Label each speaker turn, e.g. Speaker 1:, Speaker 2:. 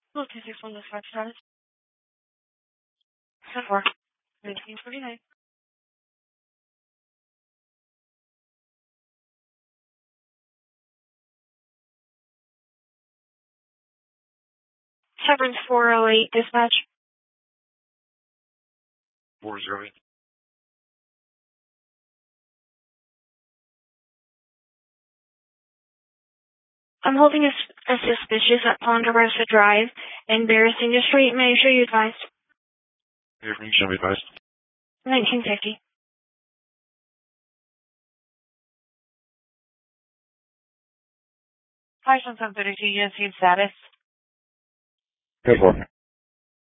Speaker 1: Blue 261 dispatch status. 10-4. 1949. 7408 dispatch.
Speaker 2: 408.
Speaker 1: I'm holding a suspicious at Ponderosa Drive in Barrasinger Street. May I show you advised?
Speaker 2: Here from you, shall be advised.
Speaker 1: 1950. License on 32 units, status.
Speaker 2: 10-4.